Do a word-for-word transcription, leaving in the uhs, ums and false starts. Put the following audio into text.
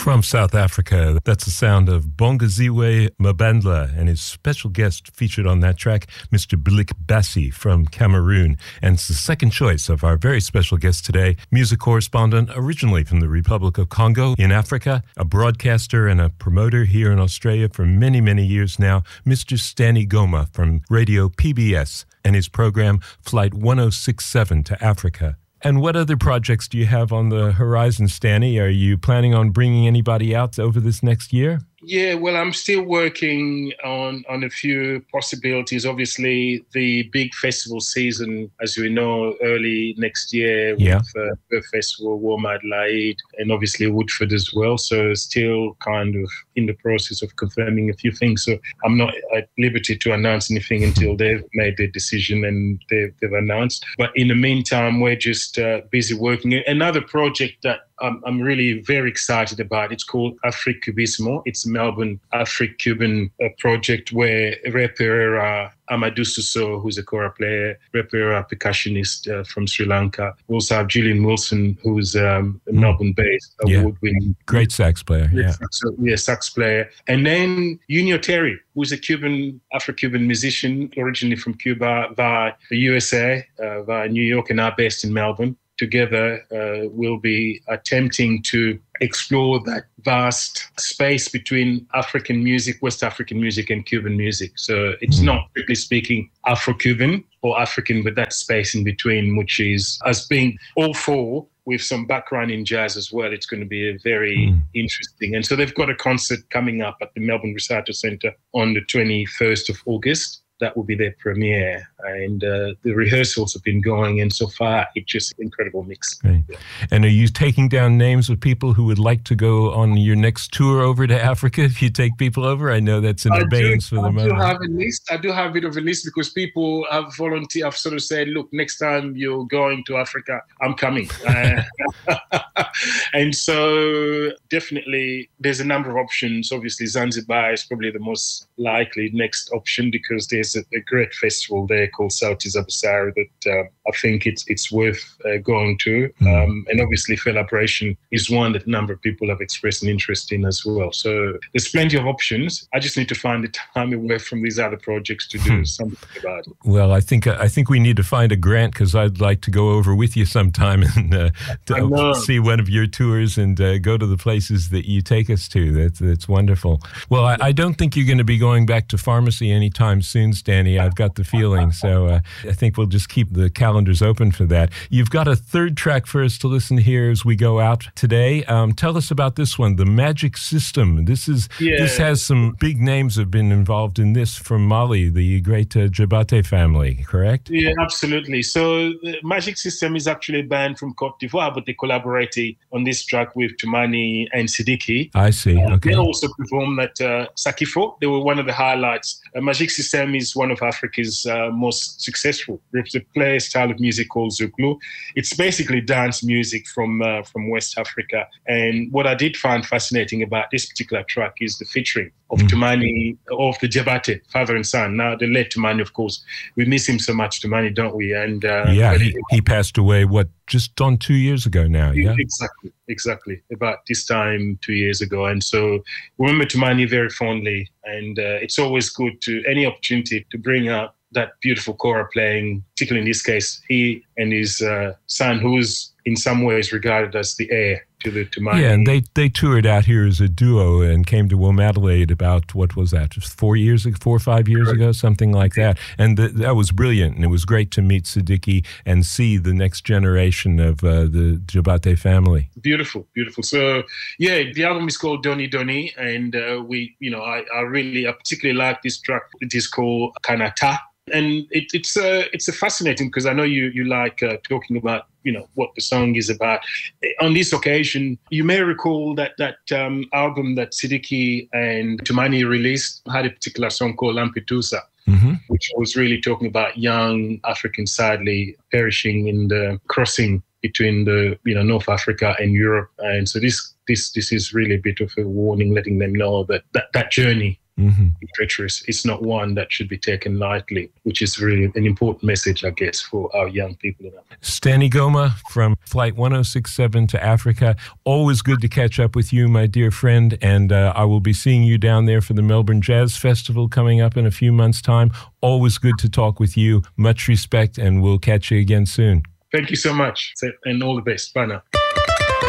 From South Africa, that's the sound of Bongaziwe Mabandla and his special guest featured on that track, Mister Bilik Bassi from Cameroon. And it's the second choice of our very special guest today, music correspondent originally from the Republic of Congo in Africa, a broadcaster and a promoter here in Australia for many, many years now, Mister Stanny Goma from Radio P B S and his program Flight one oh six seven to Africa. And what other projects do you have on the horizon, Stanny? Are you planning on bringing anybody out over this next year? Yeah, well, I'm still working on, on a few possibilities. Obviously, the big festival season, as we know, early next year yeah. with uh, the festival, Warm Adelaide, and obviously Woodford as well. So still kind of in the process of confirming a few things. So I'm not at liberty to announce anything until they've made their decision and they've, they've announced. But in the meantime, we're just uh, busy working. Another project that I'm, I'm really very excited about. It's called Africubismo. It's a Melbourne Afro-Cuban uh, project where Ray Pereira, Amadou Suso, who's a kora player, Ray Pereira, percussionist uh, from Sri Lanka. We also have Julian Wilson, who's um, a mm. Melbourne-based award-winning. Yeah. Great sax player, yeah. Sax, yeah, sax player. And then Junio Terry, who's a Cuban, Afro-Cuban musician, originally from Cuba, via the U S A, uh, via New York, and now based in Melbourne. Together, uh, we'll be attempting to explore that vast space between African music, West African music, and Cuban music. So it's not, strictly speaking, Afro-Cuban or African, but that space in between, which is, as being all four, with some background in jazz as well. It's going to be a very mm. interesting. And so they've got a concert coming up at the Melbourne Recital Centre on the twenty-first of August. That will be their premiere. And uh, the rehearsals have been going, and so far it's just an incredible mix. Right. Yeah. And are you taking down names of people who would like to go on your next tour over to Africa if you take people over? I know that's in abeyance for the moment. I do have a list. I do have a bit of a list because people have volunteered, have sort of said, look, next time you're going to Africa, I'm coming. uh, and so definitely there's a number of options. Obviously, Zanzibar is probably the most likely next option because there's a, a great festival there called Sauti za Busara that uh, I think it's it's worth uh, going to. Mm. Um, and obviously, Felabration is one that a number of people have expressed an interest in as well. So there's plenty of options. I just need to find the time away from these other projects to do something about it. Well, I think I think we need to find a grant because I'd like to go over with you sometime and uh, to see one of your tours and uh, go to the places that you take us to. That's, that's wonderful. Well, I, I don't think you're going to be going back to pharmacy anytime soon, Stanny. I've got the feeling. So uh, I think we'll just keep the calendars open for that. You've got a third track for us to listen to here as we go out today. Um, tell us about this one, The Magic System. This is yeah. This has some big names have been involved in this from Mali, the great uh, Djabate family, correct? Yeah, absolutely. So the Magic System is actually a band from Cote d'Ivoire, but they collaborated on this track with Toumani and Sidiki. I see. Uh, okay. They also performed at uh, Sakifo. They were one of the highlights. Uh, Magic System is one of Africa's uh, most successful groups. They play a style of music called Zouglou. It's basically dance music from uh, from West Africa. And what I did find fascinating about this particular track is the featuring of mm. Toumani, of the Djabate, father and son. Now, the late Toumani, of course, we miss him so much, Toumani, don't we? And uh, yeah, he, he passed away, what, just on two years ago now, yeah? Exactly, exactly. About this time two years ago. And so we remember Toumani very fondly. And uh, it's always good to, any opportunity to bring out that beautiful kora playing, particularly in this case, he and his uh, son, who's in some ways regarded as the heir to the Toumani. Yeah, and they, they toured out here as a duo and came to Warm Adelaide about, what was that, four years ago, four or five years ago, something like that. And the, that was brilliant, and it was great to meet Sidiki and see the next generation of uh, the Djabate family. Beautiful, beautiful. So, yeah, the album is called Doni Doni, and uh, we, you know, I, I really, I particularly like this track. It is called Kanata. And it, it's uh, it's a fascinating because I know you you like uh, talking about you know what the song is about. On this occasion, you may recall that that um, album that Sidiki and Toumani released had a particular song called Lampedusa, mm-hmm. which was really talking about young Africans sadly perishing in the crossing between the you know North Africa and Europe. And so this this this is really a bit of a warning, letting them know that that, that journey mm-hmm. treacherous. It's not one that should be taken lightly, which is really an important message, I guess, for our young people. Stanley Goma from Flight one oh six seven to Africa. Always good to catch up with you, my dear friend, and uh, I will be seeing you down there for the Melbourne Jazz Festival coming up in a few months' time. Always good to talk with you. Much respect, and we'll catch you again soon. Thank you so much, and all the best. Bye now.